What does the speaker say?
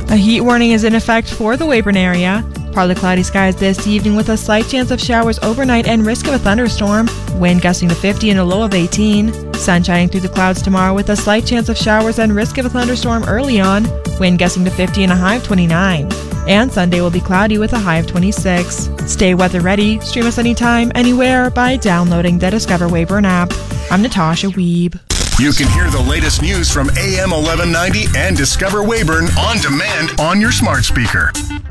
A heat warning is in effect for the Weyburn area. Partly cloudy skies this evening with a slight chance of showers overnight and risk of a thunderstorm. Wind gusting to 50 and a low of 18. Sun shining through the clouds tomorrow with a slight chance of showers and risk of a thunderstorm early on. Wind gusting to 50 and a high of 29. And Sunday will be cloudy with a high of 26. Stay weather ready. Stream us anytime, anywhere by downloading the Discover Weyburn app. I'm Natasha Wiebe. You can hear the latest news from AM 1190 and Discover Weyburn on demand on your smart speaker.